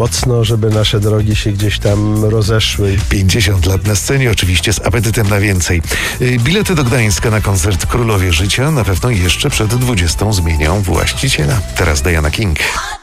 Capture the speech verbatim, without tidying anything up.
mocno, żeby nasze drogi się gdzieś tam rozeszły. pięćdziesiąt lat na scenie, oczywiście z apetytem na więcej. Bilety do Gdańska na koncert Królowie Życia na pewno jeszcze przed dwudziestą zmienią właściciela. Teraz Diana King.